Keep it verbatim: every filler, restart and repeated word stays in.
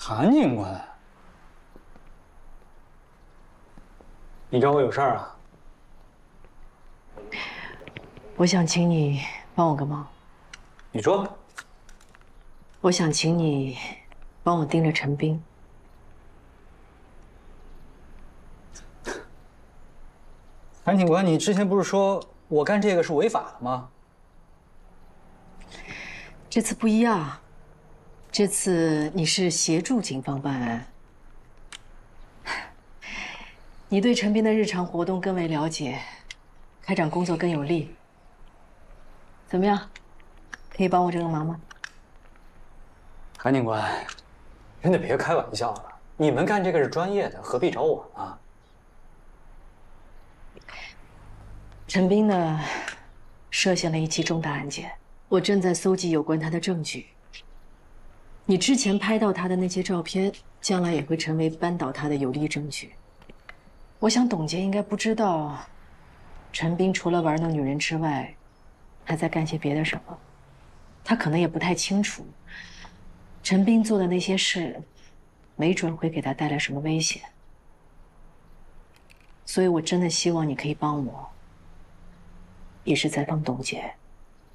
韩警官，你找我有事儿啊？ 我想请你帮我个忙。 你说。 我想请你帮我盯着陈斌。 韩警官，你之前不是说我干这个是违法的吗？ 这次不一样，这次你是协助警方办案。你对陈斌的日常活动更为了解，开展工作更有力。怎么样？可以帮我这个忙吗？ 韩警官，真的别开玩笑了，你们干这个是专业的，何必找我呢？ 陈斌呢，涉嫌了一起重大案件，我正在搜集有关他的证据。你之前拍到他的那些照片，将来也会成为扳倒他的有力证据。我想董洁应该不知道，陈斌除了玩弄女人之外，还在干些别的什么。他可能也不太清楚，陈斌做的那些事，没准会给他带来什么危险。所以我真的希望你可以帮我，也是在帮董洁。